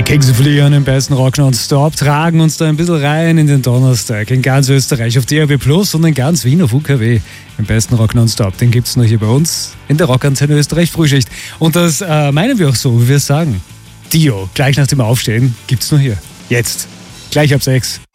Die Kekse fliegen im besten Rock nonstop, tragen uns da ein bisschen rein in den Donnerstag, in ganz Österreich auf DRB Plus und in ganz Wien auf UKW. Im besten Rock nonstop, den gibt's nur hier bei uns in der Rockantenne Österreich Frühschicht. Und das meinen wir auch so, wie wir es sagen. Dio, gleich nach dem Aufstehen, gibt's nur hier. Jetzt, gleich ab 6.